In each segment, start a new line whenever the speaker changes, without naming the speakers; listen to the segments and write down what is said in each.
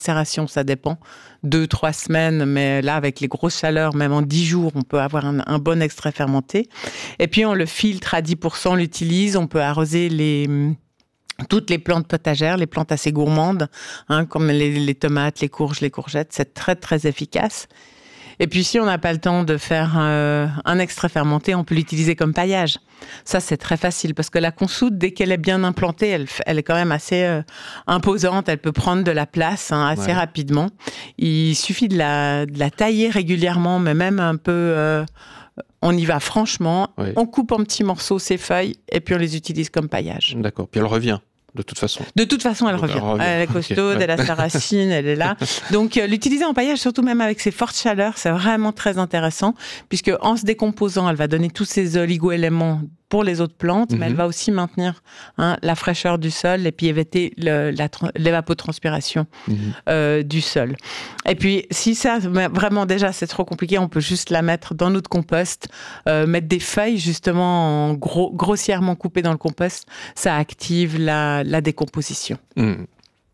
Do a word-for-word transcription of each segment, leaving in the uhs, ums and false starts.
macération, ça dépend, deux, trois semaines, mais là, avec les grosses chaleurs, même en dix jours, on peut avoir un, un bon extrait fermenté. Et puis, on le filtre à dix pour cent, on l'utilise, on peut arroser les... toutes les plantes potagères, les plantes assez gourmandes, hein, comme les, les tomates, les courges, les courgettes, c'est très, très efficace. Et puis, si on n'a pas le temps de faire euh, un extrait fermenté, on peut l'utiliser comme paillage. Ça, c'est très facile parce que la consoude, dès qu'elle est bien implantée, elle, elle est quand même assez euh, imposante. Elle peut prendre de la place hein, assez ouais. rapidement. Il suffit de la, de la tailler régulièrement, mais même un peu... Euh, on y va franchement. Oui. On coupe en petits morceaux ses feuilles et puis on les utilise comme paillage.
D'accord. Puis elle revient. De toute façon.
De toute façon, elle, revient. elle revient. Elle est costaude, okay. elle a sa racine, elle est là. Donc, euh, l'utiliser en paillage, surtout même avec ses fortes chaleurs, c'est vraiment très intéressant, puisque en se décomposant, elle va donner tous ces oligo-éléments pour les autres plantes, mm-hmm. mais elle va aussi maintenir hein, la fraîcheur du sol et puis éviter le, la, l'évapotranspiration mm-hmm. euh, du sol. Et puis, si ça, vraiment déjà, c'est trop compliqué, on peut juste la mettre dans notre compost, euh, mettre des feuilles justement en gros, grossièrement coupées dans le compost, ça active la, la décomposition. Mm.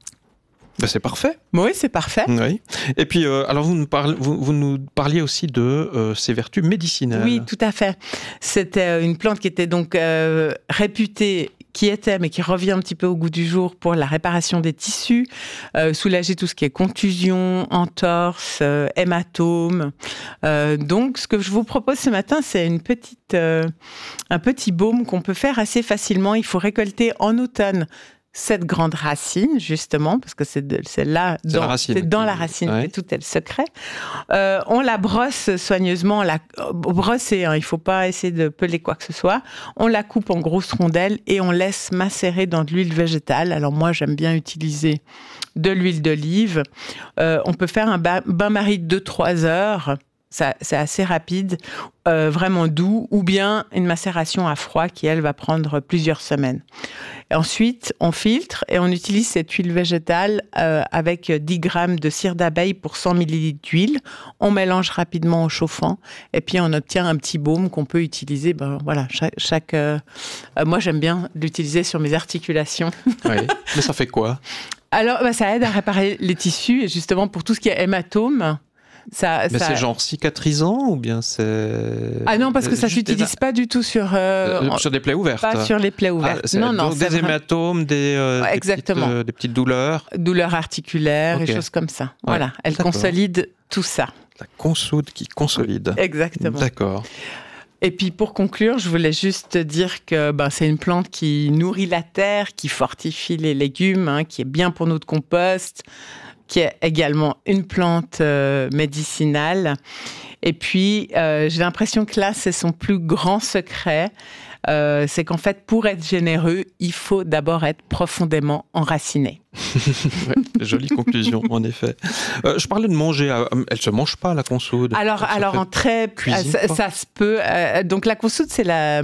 Ben c'est parfait.
Oui, c'est parfait.
Oui. Et puis, euh, alors vous nous, parlez, vous, vous nous parliez aussi de euh, ses vertus médicinales.
Oui, tout à fait. C'était une plante qui était donc euh, réputée, qui était, mais qui revient un petit peu au goût du jour pour la réparation des tissus, euh, soulager tout ce qui est contusion, entorse, euh, hématome. Euh, donc, ce que je vous propose ce matin, c'est une petite, euh, un petit baume qu'on peut faire assez facilement. Il faut récolter en automne cette grande racine, justement, parce que c'est, de, c'est là,
c'est
dans,
la racine,
c'est dans la racine
ouais.
que tout est le secret. Euh, on la brosse soigneusement, on la brosser, hein, il ne faut pas essayer de peler quoi que ce soit. On la coupe en grosses rondelles et on laisse macérer dans de l'huile végétale. Alors moi, j'aime bien utiliser de l'huile d'olive. Euh, on peut faire un bain-marie de deux à trois heures. Ça, c'est assez rapide, euh, vraiment doux, ou bien une macération à froid qui, elle, va prendre plusieurs semaines. Et ensuite, on filtre et on utilise cette huile végétale euh, avec dix grammes de cire d'abeille pour cent millilitres d'huile. On mélange rapidement en chauffant et puis on obtient un petit baume qu'on peut utiliser. Ben, voilà, chaque, chaque, euh, euh, moi, j'aime bien l'utiliser sur mes articulations.
Oui, mais ça fait quoi ?
Alors, ben, ça aide à réparer les tissus et justement pour tout ce qui est hématome. Ça,
mais
ça...
c'est genre cicatrisant ou bien c'est...
Ah non, parce que ça ne s'utilise des... pas du tout sur... Euh,
euh, sur des plaies ouvertes.
Pas sur les plaies ouvertes.
Ah,
non, non,
donc des hématomes, des, euh,
ouais,
des, petites, euh, des petites douleurs.
Douleurs articulaires okay. et choses comme ça. Ouais. Voilà, elle D'accord. consolide tout ça.
La consoude qui consolide.
Exactement.
D'accord.
Et puis pour conclure, je voulais juste dire que ben, c'est une plante qui nourrit la terre, qui fortifie les légumes, hein, qui est bien pour notre compost, qui est également une plante euh, médicinale. Et puis, euh, j'ai l'impression que là, c'est son plus grand secret. Euh, c'est qu'en fait, pour être généreux, il faut d'abord être profondément enraciné.
Ouais, jolie conclusion, en effet. Euh, je parlais de manger. Elle ne se mange pas, la consoude.
Alors, alors en très...
Cuisine,
ça, ça se peut. Euh, donc, la consoude, c'est la...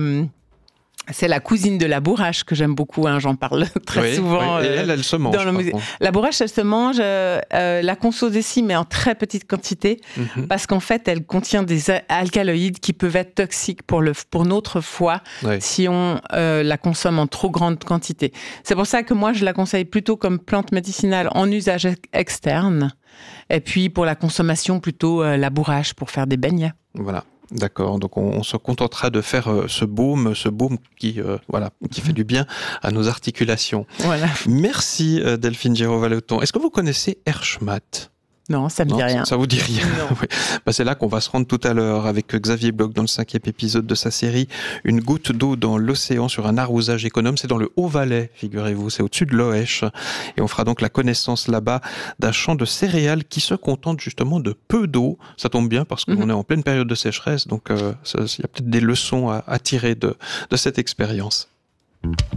C'est la cousine de la bourrache que j'aime beaucoup, hein, j'en parle très
oui,
souvent.
Oui. Et elle, elle se mange.
Dans le musée. La bourrache, elle se mange, euh, euh, la consoude aussi, mais en très petite quantité, mm-hmm. parce qu'en fait, elle contient des alcaloïdes qui peuvent être toxiques pour, le, pour notre foie oui. si on euh, la consomme en trop grande quantité. C'est pour ça que moi, je la conseille plutôt comme plante médicinale en usage externe, et puis pour la consommation, plutôt euh, la bourrache pour faire des beignets.
Voilà. D'accord, donc on, on se contentera de faire euh, ce baume, ce baume qui, euh, voilà, qui fait du bien à nos articulations.
Voilà.
Merci euh, Delphine Giraud-Vallotton. Est-ce que vous connaissez Erschmat ?
Non, ça me dit
non,
rien.
Ça, ça vous dit rien. Oui. Bah, c'est là qu'on va se rendre tout à l'heure avec Xavier Bloch dans le cinquième épisode de sa série Une goutte d'eau dans l'océan sur un arrosage économe. C'est dans le Haut-Valais, figurez-vous, c'est au-dessus de Loèche. Et on fera donc la connaissance là-bas d'un champ de céréales qui se contente justement de peu d'eau. Ça tombe bien parce qu'on mm-hmm. est en pleine période de sécheresse, donc il euh, y a peut-être des leçons à, à tirer de, de cette expérience.